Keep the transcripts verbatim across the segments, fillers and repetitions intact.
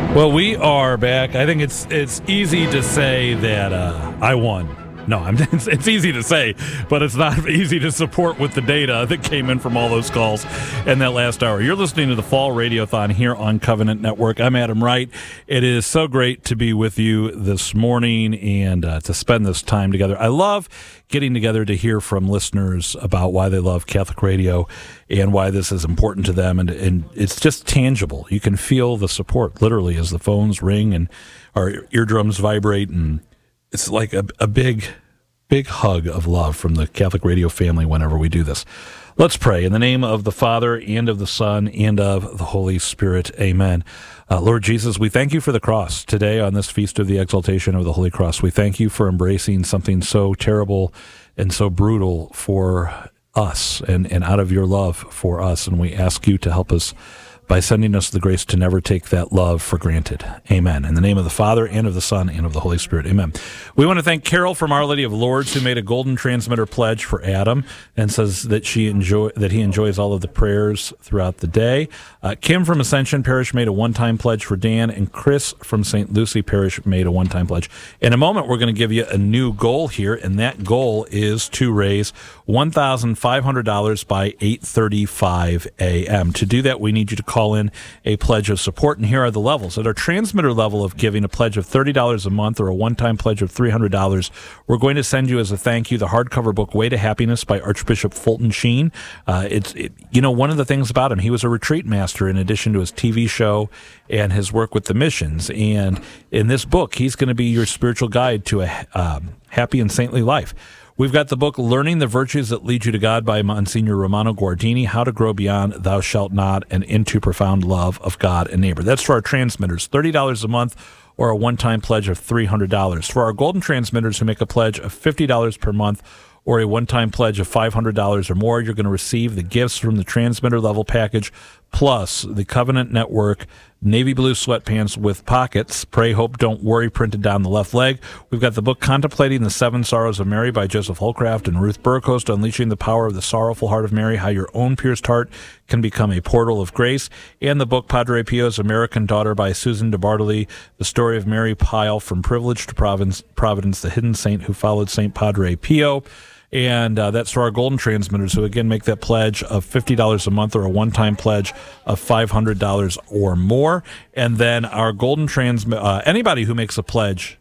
Well, we are back. I think it's it's easy to say that uh, I won. No, I'm, it's, it's easy to say, but it's not easy to support with the data that came in from all those calls in that last hour. You're listening to the Fall Radiothon here on Covenant Network. I'm Adam Wright. It is so great to be with you this morning and uh, to spend this time together. I love getting together to hear from listeners about why they love Catholic radio and why this is important to them. And, and it's just tangible. You can feel the support literally as the phones ring and our eardrums vibrate, and it's like a, a big, big hug of love from the Catholic radio family whenever we do this. Let's pray. In the name of the Father, and of the Son, and of the Holy Spirit. Amen. Uh, Lord Jesus, we thank you for the cross today on this Feast of the Exaltation of the Holy Cross. We thank you for embracing something so terrible and so brutal for us and, and out of your love for us. And we ask you to help us by sending us the grace to never take that love for granted. Amen. In the name of the Father, and of the Son, and of the Holy Spirit. Amen. We want to thank Carol from Our Lady of Lourdes, who made a golden transmitter pledge for Adam and says that she enjoy that he enjoys all of the prayers throughout the day. Uh, Kim from Ascension Parish made a one-time pledge for Dan, and Chris from Saint Lucie Parish made a one-time pledge. In a moment, we're going to give you a new goal here, and that goal is to raise one thousand five hundred dollars by eight thirty-five a.m. To do that, we need you to call in a pledge of support, and here are the levels. At our transmitter level of giving, a pledge of thirty dollars a month or a one-time pledge of three hundred dollars, we're going to send you as a thank you the hardcover book Way to Happiness by Archbishop Fulton Sheen. Uh, it's it, you know, one of the things about him, he was a retreat master in addition to his T V show and his work with the missions, and in this book, he's going to be your spiritual guide to a um, happy and saintly life. We've got the book Learning the Virtues That Lead You to God by Monsignor Romano Guardini, How to Grow Beyond Thou Shalt Not and Into Profound Love of God and Neighbor. That's for our transmitters, thirty dollars a month or a one-time pledge of three hundred dollars. For our golden transmitters who make a pledge of fifty dollars per month or a one-time pledge of five hundred dollars or more, you're going to receive the gifts from the transmitter level package, plus the Covenant Network navy blue sweatpants with pockets, Pray, Hope, Don't Worry, printed down the left leg. We've got the book Contemplating the Seven Sorrows of Mary by Joseph Holcraft and Ruth Burkhost, Unleashing the Power of the Sorrowful Heart of Mary, How Your Own Pierced Heart Can Become a Portal of Grace, and the book Padre Pio's American Daughter by Susan DeBartoli, The Story of Mary Pyle, From Privilege to Providence, Providence, the Hidden Saint Who Followed Saint Padre Pio. And uh, that's for our golden transmitters who, again, make that pledge of fifty dollars a month or a one-time pledge of five hundred dollars or more. And then our golden transmit, uh, anybody who makes a pledge,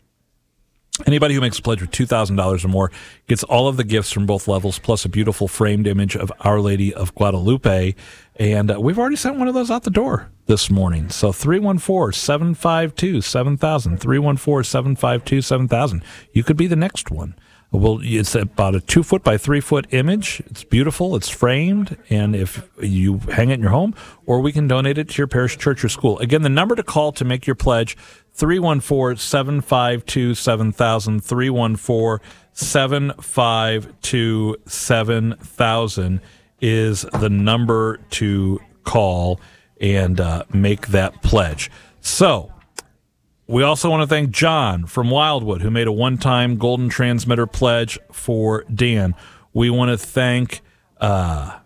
anybody who makes a pledge of two thousand dollars or more gets all of the gifts from both levels, plus a beautiful framed image of Our Lady of Guadalupe. And uh, we've already sent one of those out the door this morning. So three one four, seven five two, seven thousand, three one four, seven five two, seven thousand. You could be the next one. Well, it's about a two foot by three foot image. It's beautiful. It's framed. And if you hang it in your home, or we can donate it to your parish, church, or school. Again, the number to call to make your pledge, three one four, seven five two, seven thousand, three one four, seven five two, seven thousand is the number to call and uh, make that pledge. So, we also want to thank John from Wildwood, who made a one-time golden transmitter pledge for Dan. We want to thank, uh,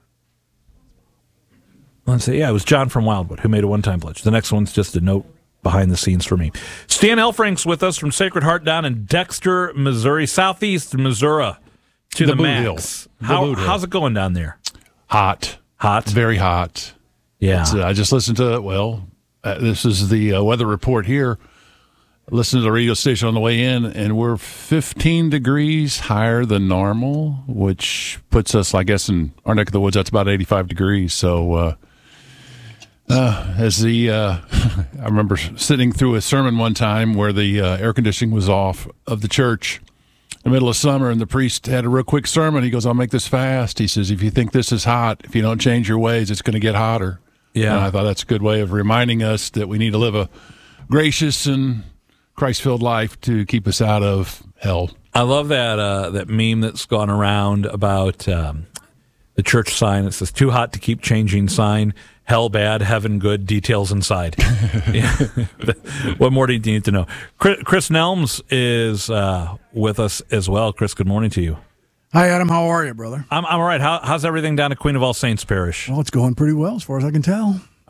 let's see, yeah, it was John from Wildwood who made a one-time pledge. The next one's just a note behind the scenes for me. Stan Elfrank's with us from Sacred Heart down in Dexter, Missouri, southeast Missouri to the, the max. How, how's it going down there? Hot. Hot? Very hot. Yeah. Uh, I just listened to it. Well, uh, this is the uh, weather report here. Listen to the radio station on the way in, and we're fifteen degrees higher than normal, which puts us, I guess, in our neck of the woods, that's about eighty-five degrees. So uh, uh, as the, uh, I remember sitting through a sermon one time where the uh, air conditioning was off of the church in the middle of summer, and the priest had a real quick sermon. He goes, I'll make this fast. He says, if you think this is hot, if you don't change your ways, it's going to get hotter. Yeah. And I thought that's a good way of reminding us that we need to live a gracious and Christ-filled life to keep us out of hell. I love that uh, that meme that's gone around about um, the church sign. It says, too hot to keep changing sign, hell bad, heaven good, details inside. What more do you need to know? Chris, Chris Nelms is uh, with us as well. Chris, good morning to you. Hi, Adam. How are you, brother? I'm, I'm all right. How, how's everything down at Queen of All Saints Parish? Well, it's going pretty well as far as I can tell.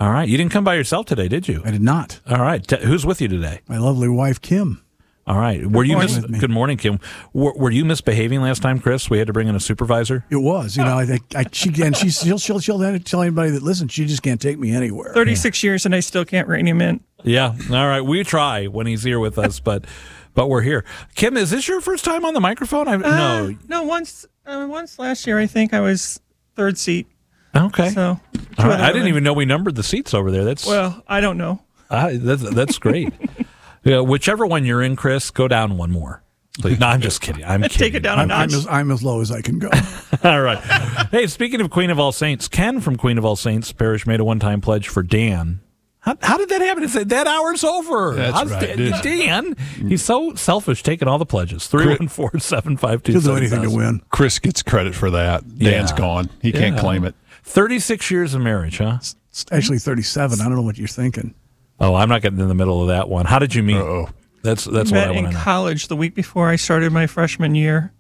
All right. You didn't come by yourself today, did you? I did not. All right. T- who's with you today? My lovely wife, Kim. All right. Were you morning. mis- Good morning, Kim. Were, were you misbehaving last time, Chris? We had to bring in a supervisor? It was. You know, I think I, she, and she's, she'll, she'll, she'll tell anybody that listens, she just can't take me anywhere. thirty-six years and I still can't rein him in. Yeah. All right. We try when he's here with us, but but we're here. Kim, is this your first time on the microphone? I, Uh, no. No, once uh, once last year, I think I was third seat. Okay. So, All right. I didn't even know we numbered the seats over there. That's Well, I don't know. uh, that's, that's great. Yeah, whichever one you're in, Chris, go down one more. Please. No, I'm just kidding. I'm kidding. Take it down a I'm, I'm, notch. as, I'm as low as I can go. All right. Hey, speaking of Queen of All Saints, Ken from Queen of All Saints Parish made a one-time pledge for Dan. How, how did that happen? It's, that hour's over. That's How's right, Dan, dude. Dan, he's so selfish taking all the pledges. three one four, seven five two, He'll do anything to win. Chris gets credit for that. Dan's Yeah. gone. He can't Yeah. claim it. thirty-six years of marriage, huh? It's actually thirty-seven. I don't know what you're thinking. Oh, I'm not getting in the middle of that one. How did you meet? Uh-oh. That's that's what I Met want in to know. college the week before I started my freshman year.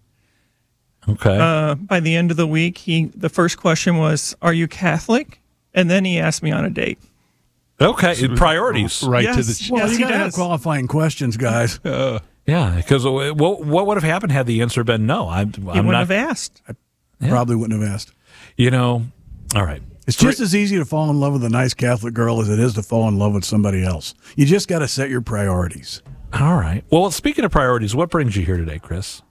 Okay. Uh, by the end of the week, he the first question was, "Are you Catholic?" And then he asked me on a date. okay. Priorities. Right to Yes. the. Well, Yes, you he got to have does. qualifying questions, guys. Yeah, because what, what would have happened had the answer been no? I'm, He I'm wouldn't not. have asked. Yeah. Probably wouldn't have asked. You know. All right. It's just as easy to fall in love with a nice Catholic girl as it is to fall in love with somebody else. You just got to set your priorities. All right. Well, speaking of priorities, what brings you here today, Chris?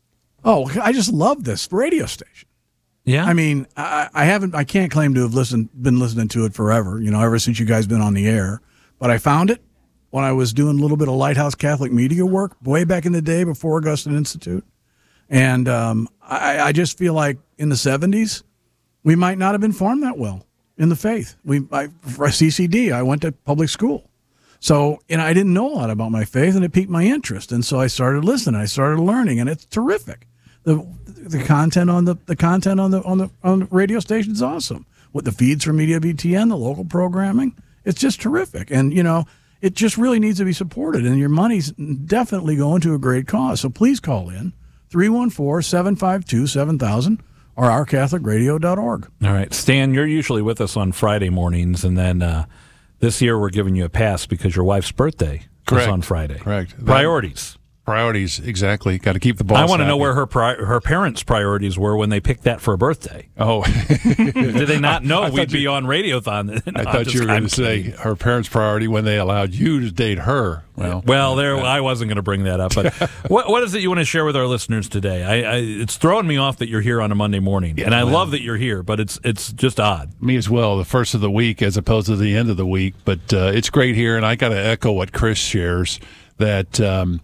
Oh, I just love this radio station. Yeah. I mean, I, I haven't, I can't claim to have listened, been listening to it forever, you know, ever since you guys been on the air. But I found it when I was doing a little bit of Lighthouse Catholic media work way back in the day before Augustine Institute. And um, I, I just feel like in the seventies, we might not have been formed that well in the faith. We, I, for C C D, I went to public school. So, and I didn't know a lot about my faith, and it piqued my interest. And so I started listening, I started learning, and it's terrific. The the content on the the content on the on the on the radio station is awesome. What the feeds from Media B T N, the local programming, it's just terrific. And you know, it just really needs to be supported. And your money's definitely going to a great cause. So please call in three one four, seven five two, seven thousand or our catholic radio dot org. All right. Stan, you're usually with us on Friday mornings, and then uh, this year we're giving you a pass because your wife's birthday Correct. is on Friday. Correct. Priorities. Priorities, exactly. Got to keep the boss. I want to know happy. where her pri- her parents' priorities were when they picked that for a birthday. Oh, Did they not know I we'd thought be you- on Radiothon? I thought you were going to say her parents' priority when they allowed you to date her. Well, Well, there I wasn't going to bring that up. But what what is it you want to share with our listeners today? I, I it's throwing me off that you're here on a Monday morning, and I love that you're here, but it's it's just odd. me as well. The first of the week as opposed to the end of the week, but uh, it's great here, and I got to echo what Chris shares that. Um,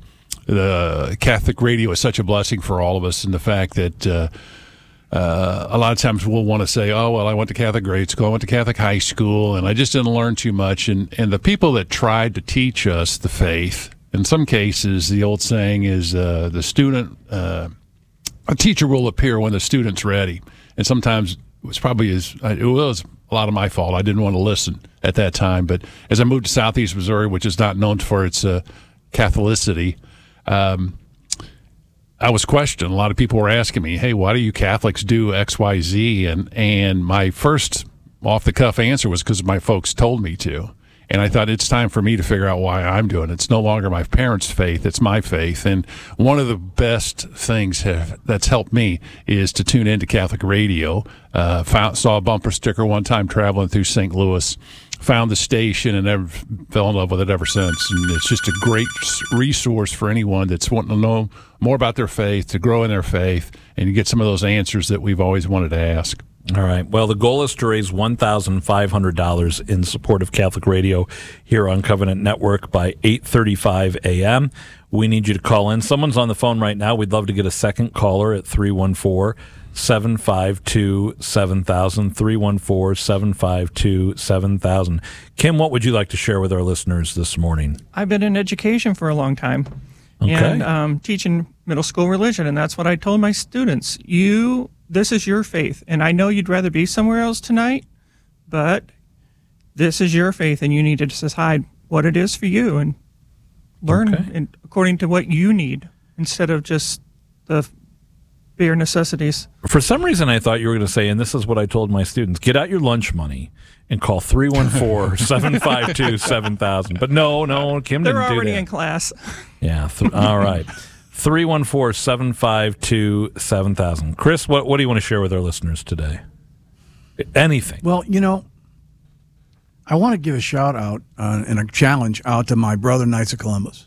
The Catholic radio is such a blessing for all of us, and the fact that uh, uh, a lot of times we'll want to say, "Oh, well, I went to Catholic grade school, I went to Catholic high school, and I just didn't learn too much." And and the people that tried to teach us the faith, in some cases, the old saying is, uh, "The student, uh, a teacher will appear when the student's ready." And sometimes it was probably as it was a lot of my fault. I didn't want to listen at that time, but as I moved to Southeast Missouri, which is not known for its uh, Catholicity. Um, I was questioned. A lot of people were asking me, "Hey, why do you Catholics do X, Y, Z?" And and my first off the cuff answer was because my folks told me to. And I thought it's time for me to figure out why I'm doing it. It's no longer my parents' faith; it's my faith. And one of the best things have, that's helped me is to tune into Catholic radio. Uh, found, saw a bumper sticker one time traveling through Saint Louis. Found the station and ever fell in love with it ever since. And it's just a great resource for anyone that's wanting to know more about their faith, to grow in their faith, and to get some of those answers that we've always wanted to ask. All right. Well, the goal is to raise one thousand five hundred dollars in support of Catholic radio here on Covenant Network by eight thirty-five a.m. We need you to call in. Someone's on the phone right now. We'd love to get a second caller at three one four, seven five two, seven thousand, three one four, seven five two, seven thousand. Kim, what would you like to share with our listeners this morning? I've been in education for a long time, Okay. and um, teaching middle school religion, and that's what I told my students. You, this is your faith, and I know you'd rather be somewhere else tonight, but this is your faith, and you need to decide what it is for you and learn Okay. and according to what you need instead of just the bare necessities. For some reason, I thought you were going to say, and this is what I told my students, get out your lunch money and call three one four, seven five two, seven thousand. But no, no, Kim They're didn't do that. They're already in class. Yeah. Th- all right. three one four, seven five two, seven thousand. Chris, what, what do you want to share with our listeners today? Anything. Well, you know, I want to give a shout out uh, and a challenge out to my brother Knights of Columbus.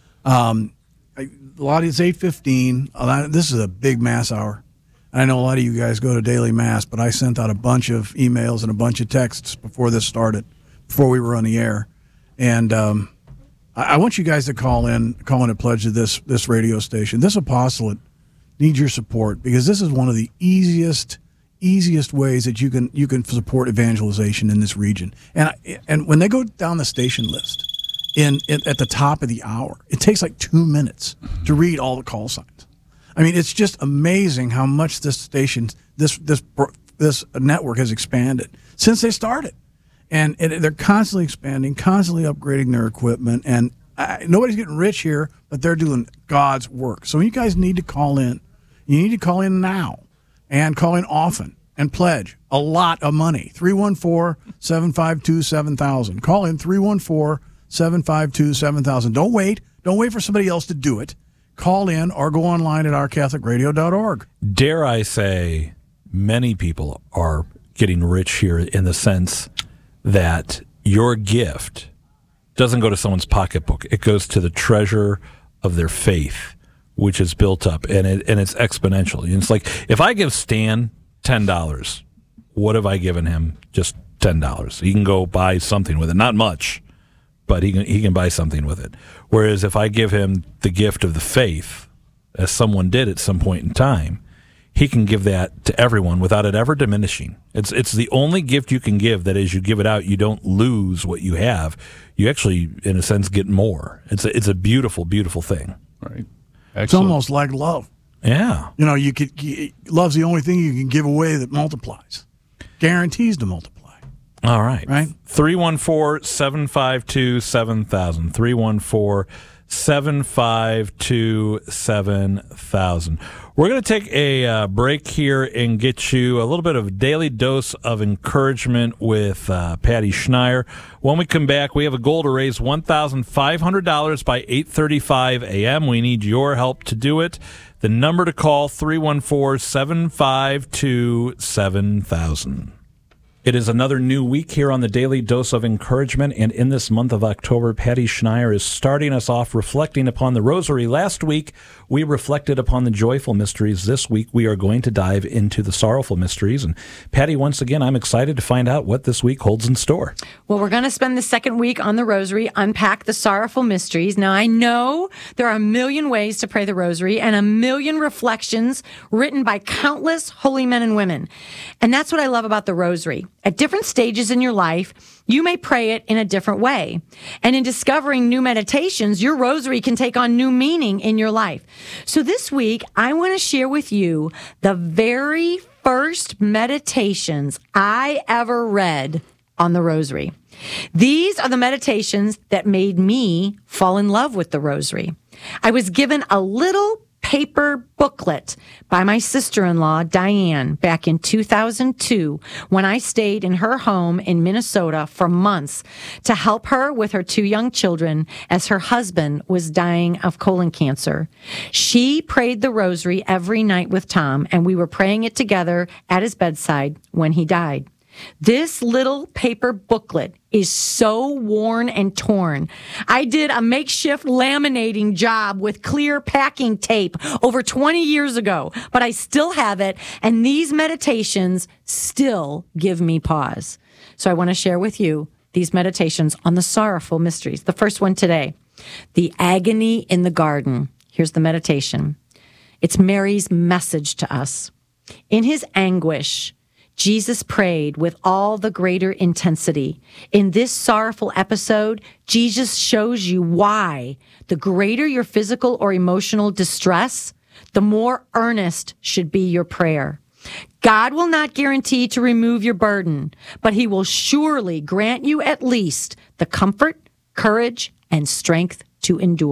Um, I, a lot of it's eight fifteen. A lot, this is a big mass hour. I know a lot of you guys go to daily mass, but I sent out a bunch of emails and a bunch of texts before this started, before we were on the air. And um, I, I want you guys to call in, call in a pledge to this, this radio station. This apostolate needs your support because this is one of the easiest easiest ways that you can you can support evangelization in this region. And I, and when they go down the station list in, in at the top of the hour, it takes like two minutes to read all the call signs. I mean, it's just amazing how much this station, this this this network has expanded since they started, and, and they're constantly expanding, constantly upgrading their equipment. And I, nobody's getting rich here, but they're doing God's work. So you guys need to call in. You need to call in now, and call in often, and pledge a lot of money. three one four, seven five two, seven thousand. Call in three one four, seven five two, seven thousand. Don't wait. Don't wait for somebody else to do it. Call in or go online at our catholic radio dot org. Dare I say, many people are getting rich here in the sense that your gift doesn't go to someone's pocketbook. It goes to the treasure of their faith, which is built up, and it and it's exponential. And it's like, if I give Stan ten dollars, what have I given him? Just ten dollars. He can go buy something with it. Not much, but he can, he can buy something with it. Whereas if I give him the gift of the faith, as someone did at some point in time, he can give that to everyone without it ever diminishing. It's it's the only gift you can give that as you give it out, you don't lose what you have. You actually, in a sense, get more. It's a, it's a beautiful, beautiful thing. Right. It's Excellent. almost like love. Yeah. You know, you could you, love's the only thing you can give away that multiplies, guarantees to multiply. All right. Right. three one four, seven five two, seven thousand. three one four, seven five two, seven thousand. We're going to take a uh, break here and get you a little bit of a daily dose of encouragement with uh, Patty Schneier. When we come back, we have a goal to raise one thousand five hundred dollars by eight thirty-five a.m. We need your help to do it. The number to call, three one four, seven five two, seven thousand. It is another new week here on the Daily Dose of Encouragement, and in this month of October, Patty Schneier is starting us off reflecting upon the Rosary. Last week, we reflected upon the joyful mysteries. This week, we are going to dive into the sorrowful mysteries. And Patty, once again, I'm excited to find out what this week holds in store. Well, we're going to spend the second week on the Rosary, unpack the sorrowful mysteries. Now, I know there are a million ways to pray the Rosary and a million reflections written by countless holy men and women. And that's what I love about the Rosary. At different stages in your life, you may pray it in a different way. And in discovering new meditations, your rosary can take on new meaning in your life. So this week, I want to share with you the very first meditations I ever read on the rosary. These are the meditations that made me fall in love with the rosary. I was given a little paper booklet by my sister-in-law, Diane, back in two thousand two when I stayed in her home in Minnesota for months to help her with her two young children as her husband was dying of colon cancer. She prayed the rosary every night with Tom, and we were praying it together at his bedside when he died. This little paper booklet is so worn and torn. I did a makeshift laminating job with clear packing tape over twenty years ago, but I still have it, and these meditations still give me pause. So I want to share with you these meditations on the sorrowful mysteries. The first one today, the agony in the garden. Here's the meditation. It's Mary's message to us. In his anguish, Jesus prayed with all the greater intensity. In this sorrowful episode, Jesus shows you why the greater your physical or emotional distress, the more earnest should be your prayer. God will not guarantee to remove your burden, but he will surely grant you at least the comfort, courage, and strength to endure.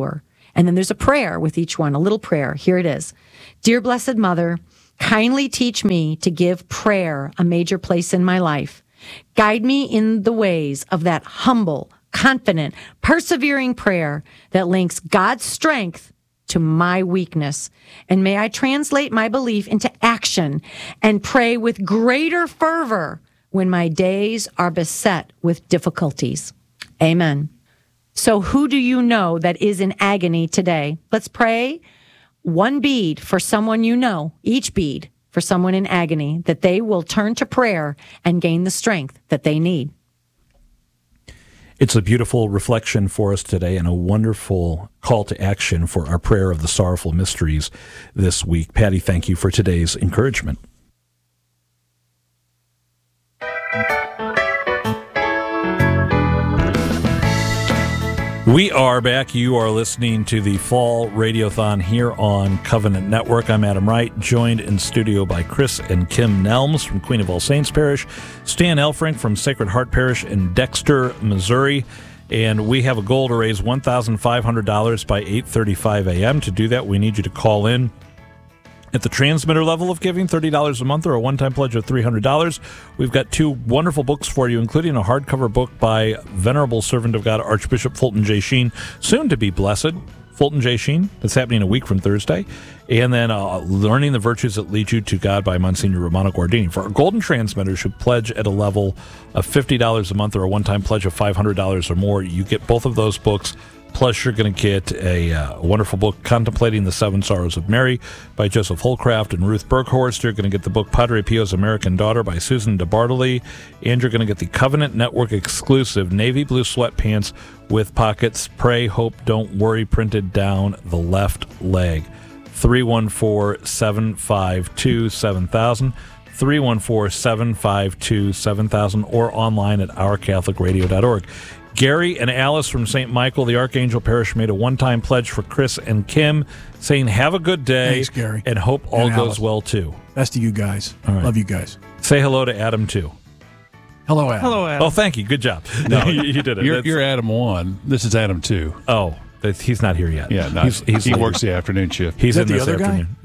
And then there's a prayer with each one, a little prayer. Here it is. Dear Blessed Mother, kindly teach me to give prayer a major place in my life. Guide me in the ways of that humble, confident, persevering prayer that links God's strength to my weakness. And may I translate my belief into action and pray with greater fervor when my days are beset with difficulties. Amen. So who do you know that is in agony today? Let's pray one bead for someone you know, each bead for someone in agony, that they will turn to prayer and gain the strength that they need. It's a beautiful reflection for us today and a wonderful call to action for our prayer of the sorrowful mysteries this week. Patty, thank you for today's encouragement. We are back. You are listening to the Fall Radiothon here on Covenant Network. I'm Adam Wright, joined in studio by Chris and Kim Nelms from Queen of All Saints Parish, Stan Elfrink from Sacred Heart Parish in Dexter, Missouri. And we have a goal to raise one thousand five hundred dollars by eight thirty-five a.m. To do that, we need you to call in at the transmitter level of giving, thirty dollars a month, or a one-time pledge of three hundred dollars. We've got two wonderful books for you, including a hardcover book by Venerable Servant of God, Archbishop Fulton J. Sheen, soon to be blessed, Fulton J. Sheen. That's happening a week from Thursday. And then uh, Learning the Virtues That Lead You to God by Monsignor Romano Guardini. For our golden transmitters who pledge at a level of fifty dollars a month or a one-time pledge of five hundred dollars or more, you get both of those books. Plus, you're going to get a uh, wonderful book, Contemplating the Seven Sorrows of Mary by Joseph Holcraft and Ruth Berghorst. You're going to get the book Padre Pio's American Daughter by Susan DeBartoli. And you're going to get the Covenant Network exclusive navy blue sweatpants with pockets, Pray, Hope, Don't Worry, printed down the left leg. three one four, seven five two, seven thousand. three one four, seven five two, seven thousand or online at our catholic radio dot org. Gary and Alice from Saint Michael, the Archangel Parish, made a one-time pledge for Chris and Kim, saying, have a good day. Thanks, Gary. And hope all And goes Alice. well, too. Best of you guys. All right. Love you guys. Say hello to Adam, too. Hello, Adam. Hello, Adam. Oh, thank you. Good job. No, you, you did it. You're, That's- you're Adam one. This is Adam two. Oh, that- he's not here yet. Yeah, no, he's, he's he later. works the afternoon shift. He's Is in that this the other guy? afternoon.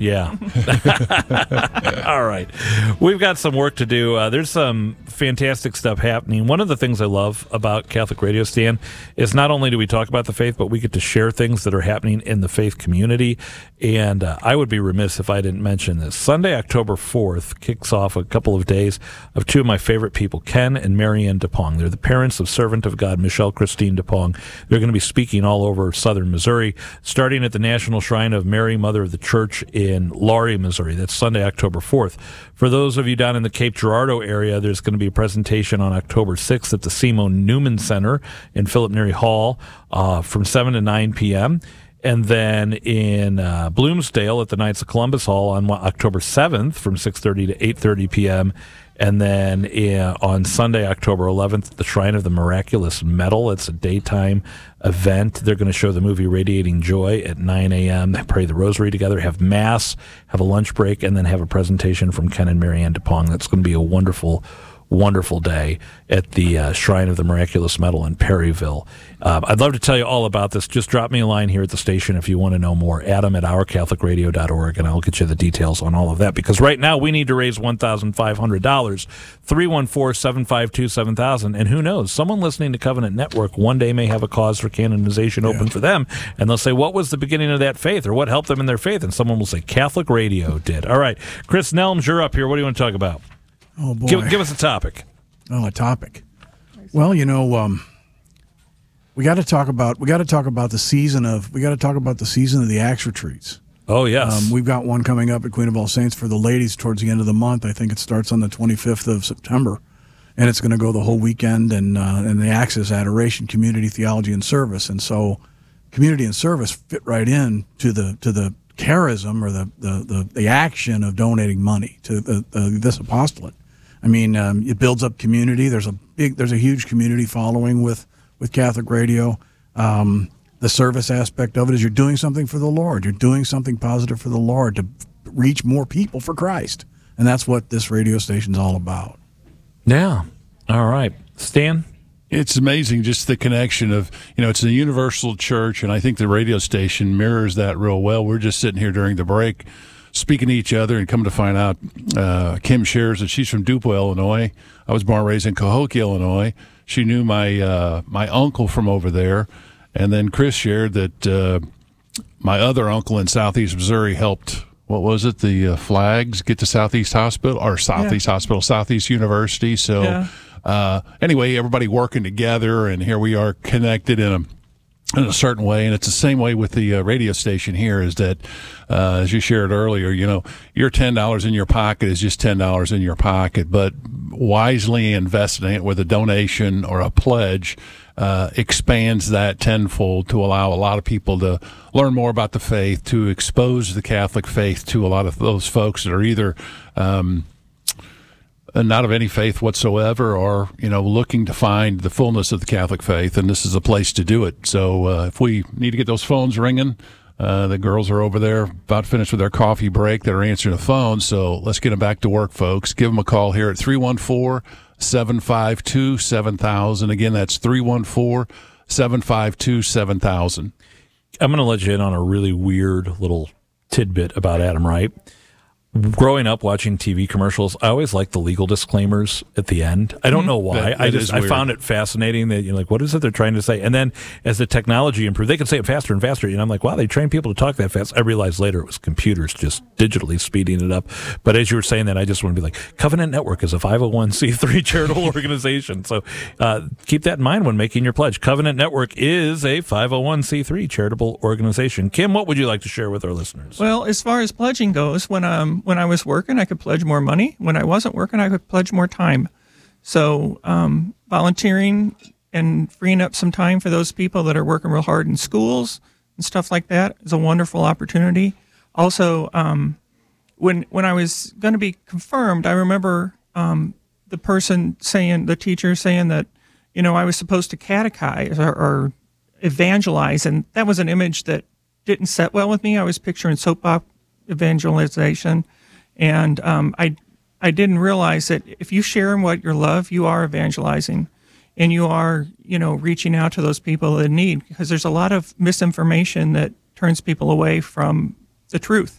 Yeah. All right. We've got some work to do. Uh, there's some fantastic stuff happening. One of the things I love about Catholic Radio, Stan, is not only do we talk about the faith, but we get to share things that are happening in the faith community. And uh, I would be remiss if I didn't mention this. Sunday, October fourth, kicks off a couple of days of two of my favorite people, Ken and Marianne DePong. They're the parents of Servant of God, Michelle Christine DePong. They're going to be speaking all over southern Missouri, starting at the National Shrine of Mary, Mother of the Church in Laurie, Missouri. That's Sunday, October fourth. For those of you down in the Cape Girardeau area, there's going to be a presentation on October sixth at the Simon Newman Center in Philip Neri Hall uh, from seven to nine p.m., and then in uh, Bloomsdale at the Knights of Columbus Hall on October seventh from six thirty to eight thirty p.m., and then uh, on Sunday, October eleventh, at the Shrine of the Miraculous Medal. It's a daytime event. They're going to show the movie Radiating Joy at nine a.m. They pray the rosary together, have Mass, have a lunch break, and then have a presentation from Ken and Marianne DePong. That's going to be a wonderful, wonderful day at the uh, Shrine of the Miraculous Medal in Perryville. Um, I'd love to tell you all about this. Just drop me a line here at the station if you want to know more. Adam at our catholic radio dot org, and I'll get you the details on all of that. Because right now we need to raise one thousand five hundred dollars. three one four, seven five two, seven thousand. And who knows? Someone listening to Covenant Network one day may have a cause for canonization open Yeah. for them, and they'll say, what was the beginning of that faith, or what helped them in their faith? And someone will say, Catholic Radio did. All right. Chris Nelms, you're up here. What do you want to talk about? Oh, boy. Give, give us a topic. Oh, a topic. Well, you know, um, we got to talk about we got to talk about the season of we got to talk about the season of the Acts retreats. Oh, yes. Um, we've got one coming up at Queen of All Saints for the ladies towards the end of the month. I think it starts on the twenty-fifth of September, and it's going to go the whole weekend. And uh, and the Acts is adoration, community, theology, and service. And so, community and service fit right in to the to the charism or the the the, the action of donating money to the, the, this apostolate. I mean, um, it builds up community. There's a big, there's a huge community following with, with Catholic Radio. Um, the service aspect of it is you're doing something for the Lord. You're doing something positive for the Lord to reach more people for Christ. And that's what this radio station's all about. Yeah. All right. Stan? It's amazing just the connection of, you know, it's a universal church, and I think the radio station mirrors that real well. We're just sitting here during the break speaking to each other and come to find out uh, Kim shares that she's from Dupo, Illinois. I was born and raised in Cahokia, Illinois. She knew my uh, my uncle from over there. And then Chris shared that uh, my other uncle in Southeast Missouri helped, what was it, the uh, Flags get to Southeast Hospital, or Southeast yeah. Hospital, Southeast University. So yeah. uh, anyway, everybody working together, and here we are connected in a in a certain way. And it's the same way with the uh, radio station here, is that, uh, as you shared earlier, you know, your ten dollars in your pocket is just ten dollars in your pocket, but wisely investing it with a donation or a pledge uh, expands that tenfold to allow a lot of people to learn more about the faith, to expose the Catholic faith to a lot of those folks that are either um, not of any faith whatsoever, or, you know, looking to find the fullness of the Catholic faith, and this is a place to do it. So uh, if we need to get those phones ringing, uh, the girls are over there about finished with their coffee break that are answering the phone, so let's get them back to work, folks. Give them a call here at three one four, seven five two, seven thousand. Again, that's three one four, seven five two, seven thousand. I'm going to let you in on a really weird little tidbit about Adam Wright. Growing up watching T V commercials, I always liked the legal disclaimers at the end. I don't know why. That, that I just I found it fascinating that, you know, like, what is it they're trying to say? And then as the technology improved, they could say it faster and faster. And I'm like, wow, they train people to talk that fast. I realized later it was computers just digitally speeding it up. But as you were saying that, I just want to be like, Covenant Network is a five oh one c three charitable organization. So uh, keep that in mind when making your pledge. Covenant Network is a five oh one c three charitable organization. Kim, what would you like to share with our listeners? Well, as far as pledging goes, when um when I was working, I could pledge more money. When I wasn't working, I could pledge more time. So um, volunteering and freeing up some time for those people that are working real hard in schools and stuff like that is a wonderful opportunity. Also, um, when when I was going to be confirmed, I remember um, the person saying, the teacher saying that, you know, I was supposed to catechize or, or evangelize, and that was an image that didn't set well with me. I was picturing soap opera evangelization. And um, I, I didn't realize that if you share what you love, you are evangelizing, and you are, you know, reaching out to those people in need, because there's a lot of misinformation that turns people away from the truth.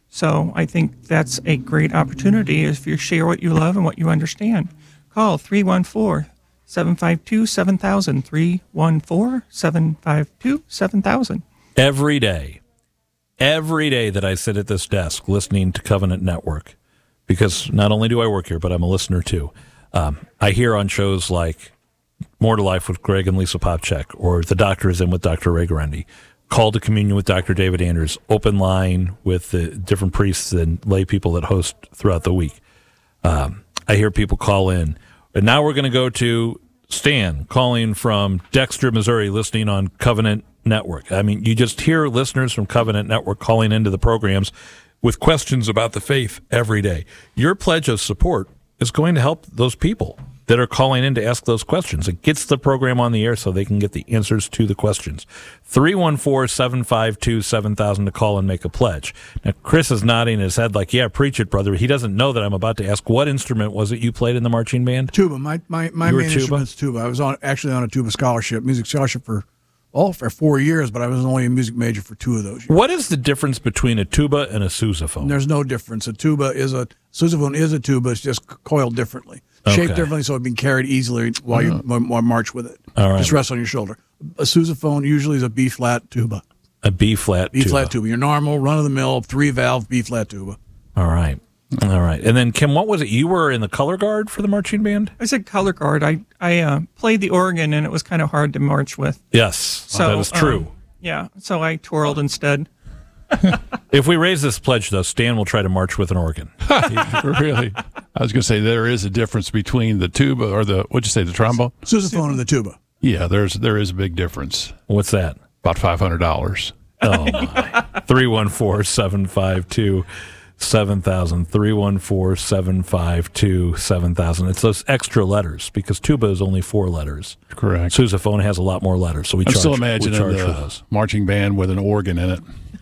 So I think that's a great opportunity if you share what you love and what you understand. Call three one four, seven five two, seven thousand, three one four, seven five two, seven thousand. Every day. Every day that I sit at this desk listening to Covenant Network, because not only do I work here, but I'm a listener too. Um, I hear on shows like More to Life with Greg and Lisa Popchak, or The Doctor is In with Doctor Ray Garendi, Call to Communion with Doctor David Anders, Open Line with the different priests and lay people that host throughout the week. Um, I hear people call in. And now we're going to go to Stan calling from Dexter, Missouri, listening on Covenant Network. I mean, you just hear listeners from Covenant Network calling into the programs with questions about the faith every day. Your pledge of support is going to help those people that are calling in to ask those questions. It gets the program on the air so they can get the answers to the questions. three one four, seven five two, seven thousand to call and make a pledge. Now, Chris is nodding his head like, yeah, preach it, brother. He doesn't know that I'm about to ask, what instrument was it you played in the marching band? Tuba. My my, my main instrument's tuba. I was on actually on a tuba scholarship, music scholarship for Oh, for four years, but I was only a music major for two of those years. What is the difference between a tuba and a sousaphone? There's no difference. A tuba is a sousaphone is a tuba. It's just coiled differently, okay. Shaped differently, so it can be carried easily while you while march with it. All right. Just rest on your shoulder. A sousaphone usually is a B flat tuba. A B flat B flat tuba. Your normal run of the mill three valve B flat tuba. All right. All right. And then, Kim, what was it? You were in the color guard for the marching band? I said color guard. I, I uh, played the organ, and it was kind of hard to march with. Yes, so, that is true. Um, yeah, so I twirled instead. If we raise this pledge, though, Stan will try to march with an organ. Really? I was going to say there is a difference between the tuba or the, what'd you say, the trombone? Sousaphone and the tuba. Yeah, there's there is a big difference. What's that? About five hundred dollars. Oh, my. three one four, seven five two, seven thousand. three one four, seven five two, seven thousand. It's those extra letters because tuba is only four letters. Correct. Sousaphone has a lot more letters, so we I'm charge, still imagining we charge the for those. Marching band with an organ in it.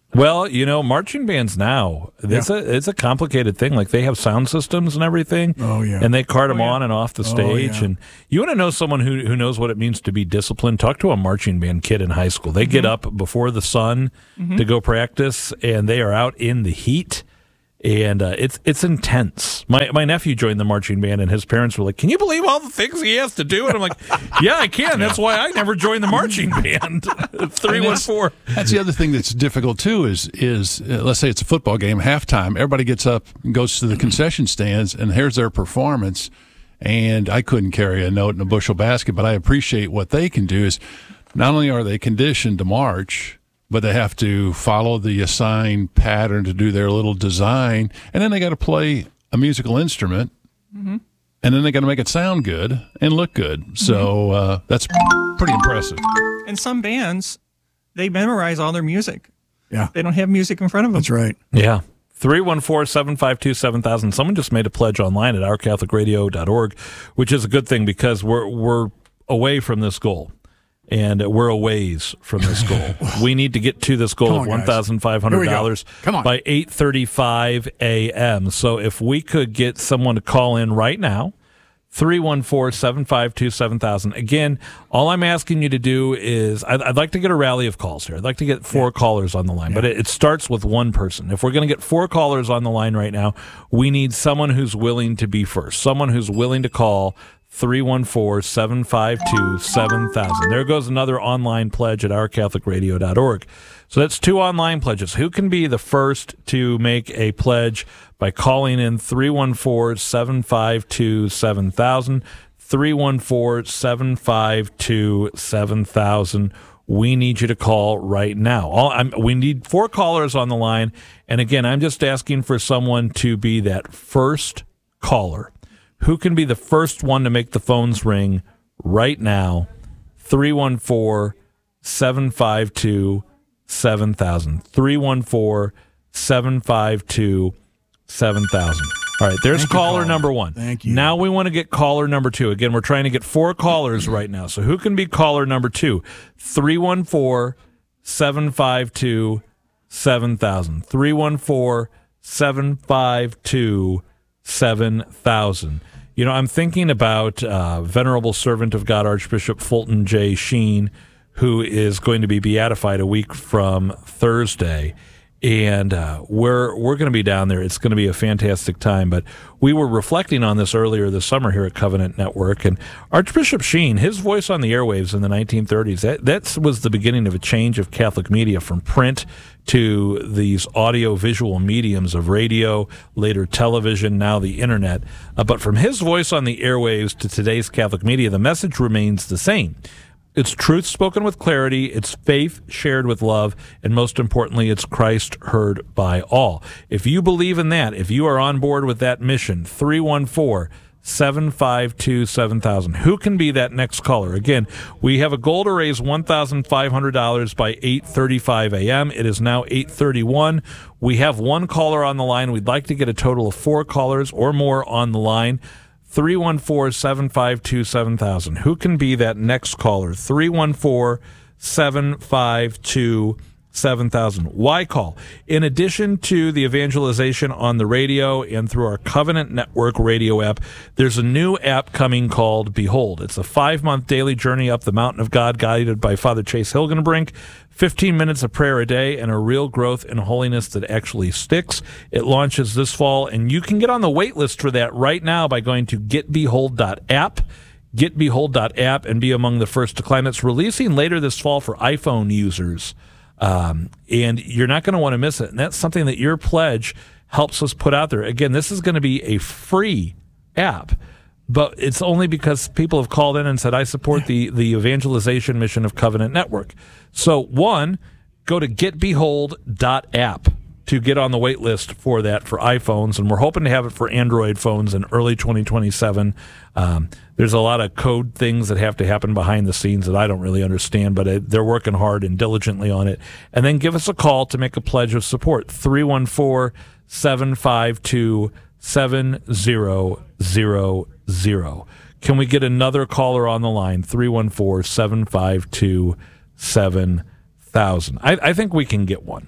Well, you know, marching bands now, it's, Yeah. a, it's a complicated thing. Like, they have sound systems and everything. Oh, yeah. And they cart them Oh, yeah. on and off the stage. yeah. And you want to know someone who, who knows what it means to be disciplined? Talk to a marching band kid in high school. They get up before the sun to go practice, and they are out in the heat. And uh, it's it's intense. My my nephew joined the marching band, and his parents were like, "Can you believe all the things he has to do?" And I'm like, "Yeah, I can. That's why I never joined the marching band." Three one four. That's the other thing that's difficult too. Is is uh, let's say it's a football game, halftime. Everybody gets up and goes to the concession stands, and here's their performance. And I couldn't carry a note in a bushel basket, but I appreciate what they can do. Is not only are they conditioned to march, but they have to follow the assigned pattern to do their little design, and then they got to play a musical instrument, Mm-hmm. and then they got to make it sound good and look good. So uh, that's pretty impressive. And some bands, they memorize all their music. Yeah, They don't have music in front of them. that's right. Yeah. three one four, seven five two, seven thousand. Someone just made a pledge online at our catholic radio dot org, which is a good thing because we're we're away from this goal. And we're a ways from this goal. We need to get to this goal Come of on, one guys. thousand five hundred dollars Here we go. Come on. by eight thirty-five a.m. So if we could get someone to call in right now, three one four, seven five two, seven thousand. Again, all I'm asking you to do is, I'd, I'd like to get a rally of calls here. I'd like to get four yeah. callers on the line, yeah. but it, it starts with one person. If we're going to get four callers on the line right now, we need someone who's willing to be first, someone who's willing to call three one four, seven five two, seven thousand. There goes another online pledge at our catholic radio dot org. So that's two online pledges. Who can be the first to make a pledge by calling in three one four, seven five two, seven thousand, three one four, seven five two, seven thousand. We need you to call right now. All, I'm, we need four callers on the line. And again, I'm just asking for someone to be that first caller. Who can be the first one to make the phones ring right now? three one four, seven five two, seven thousand. three one four, seven five two, seven thousand. All right, there's Thank you, caller caller. number one. Thank you. Now we want to get caller number two. Again, we're trying to get four callers right now. So who can be caller number two? three one four, seven five two, seven thousand. three one four, seven five two, seven thousand. You know, I'm thinking about uh, venerable servant of God, Archbishop Fulton J. Sheen, who is going to be beatified a week from Thursday. And uh, we're we're going to be down there. It's going to be a fantastic time. But we were reflecting on this earlier this summer here at Covenant Network. And Archbishop Sheen, his voice on the airwaves in the nineteen thirties, that, that was the beginning of a change of Catholic media from print to these audio-visual mediums of radio, later television, now the internet. Uh, but from his voice on the airwaves to today's Catholic media, the message remains the same. It's truth spoken with clarity, it's faith shared with love, and most importantly, it's Christ heard by all. If you believe in that, if you are on board with that mission, three one four, seven five two, seven thousand. Who can be that next caller? Again, we have a goal to raise one thousand five hundred dollars by eight thirty-five a.m. It is now eight thirty-one. We have one caller on the line. We'd like to get a total of four callers or more on the line. three one four, seven five two, seven thousand. Who can be that next caller? three one four, seven five two, seven thousand. Why call? In addition to the evangelization on the radio and through our Covenant Network radio app, there's a new app coming called Behold. It's a five-month daily journey up the mountain of God guided by Father Chase Hilgenbrink. fifteen minutes of prayer a day and a real growth in holiness that actually sticks. It launches this fall, and you can get on the wait list for that right now by going to get behold dot app. get behold dot app and be among the first to climb. It's releasing later this fall for iPhone users. Um, and you're not going to want to miss it. And that's something that your pledge helps us put out there. Again, this is going to be a free app, but it's only because people have called in and said, I support the, the evangelization mission of Covenant Network. So one, go to get behold dot app to get on the wait list for that for iPhones. And we're hoping to have it for Android phones in early twenty twenty-seven. Um, there's a lot of code things that have to happen behind the scenes that I don't really understand, but it, they're working hard and diligently on it. And then give us a call to make a pledge of support. three one four, seven five two, seven zero zero zero. Can we get another caller on the line? three one four, seven five two, seven thousand. I, I think we can get one.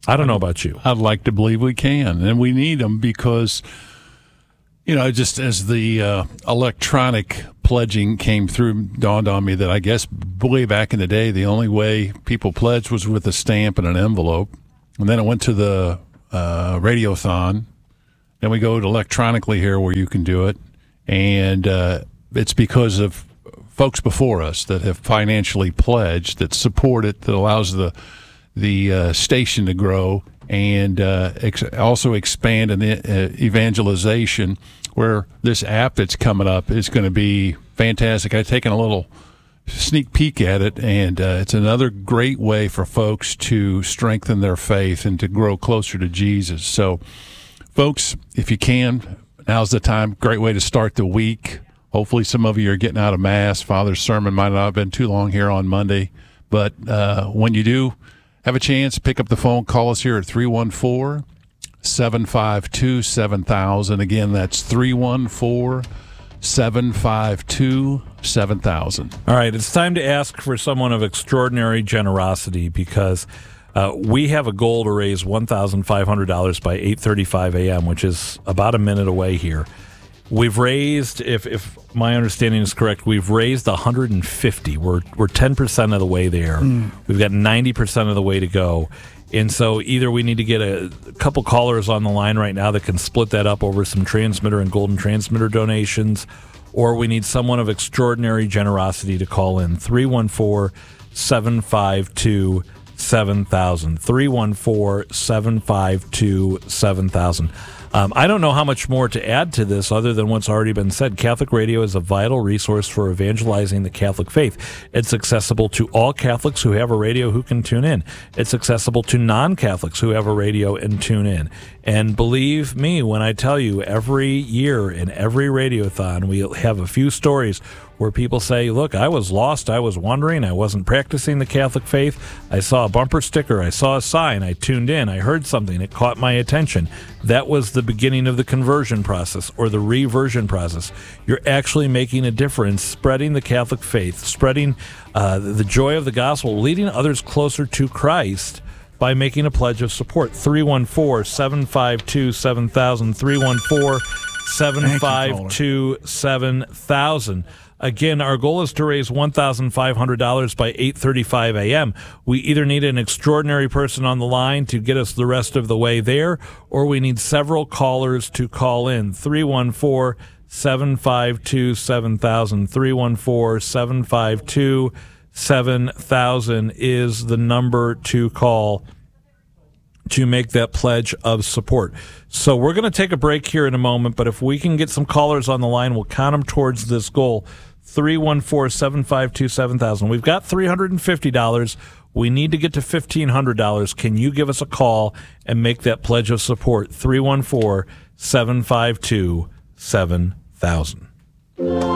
I don't know about you. I'd like to believe we can, and we need them because, you know, just as the uh, electronic pledging came through, dawned on me that I guess way back in the day, the only way people pledged was with a stamp and an envelope. And then it went to the uh, Radiothon. Then we go to electronically here where you can do it. And uh, it's because of folks before us that have financially pledged, that support it, that allows the the uh, station to grow and uh, ex- also expand in the uh, evangelization, where this app that's coming up is going to be fantastic. I've taken a little sneak peek at it, and uh, it's another great way for folks to strengthen their faith and to grow closer to Jesus. So, folks, if you can, now's the time. Great way to start the week. Hopefully some of you are getting out of Mass. Father's sermon might not have been too long here on Monday, but uh, when you do have a chance, pick up the phone, call us here at three one four, seven five two, seven thousand. Again, that's three one four, seven five two, seven thousand. All right, it's time to ask for someone of extraordinary generosity because uh, we have a goal to raise one thousand five hundred dollars by eight thirty-five a.m., which is about a minute away here. We've raised, if if my understanding is correct, we've raised one hundred fifty. We're we're ten percent of the way there. Mm. We've got ninety percent of the way to go. And so either we need to get a, a couple callers on the line right now that can split that up over some transmitter and golden transmitter donations, or we need someone of extraordinary generosity to call in. three one four, seven five two, seven thousand. three one four, seven five two, seven thousand. Um, I don't know how much more to add to this other than what's already been said. Catholic Radio is a vital resource for evangelizing the Catholic faith. It's accessible to all Catholics who have a radio who can tune in. It's accessible to non-Catholics who have a radio and tune in. And believe me when I tell you, every year in every Radiothon, we have a few stories where people say, look, I was lost, I was wondering, I wasn't practicing the Catholic faith, I saw a bumper sticker, I saw a sign, I tuned in, I heard something, it caught my attention. That was the beginning of the conversion process or the reversion process. You're actually making a difference, spreading the Catholic faith, spreading uh, the joy of the gospel, leading others closer to Christ by making a pledge of support. three one four, seven five two, seven thousand, three one four, seven five two, seven thousand. Again, our goal is to raise one thousand five hundred dollars by eight thirty-five a.m. We either need an extraordinary person on the line to get us the rest of the way there, or we need several callers to call in. three one four, seven five two, seven thousand. three one four, seven five two, seven thousand is the number to call to make that pledge of support. So we're going to take a break here in a moment, but if we can get some callers on the line, we'll count them towards this goal. three one four, seven five two, seven thousand. We've got three hundred fifty dollars. We need to get to fifteen hundred dollars. Can you give us a call and make that pledge of support? three one four, seven five two, seven thousand.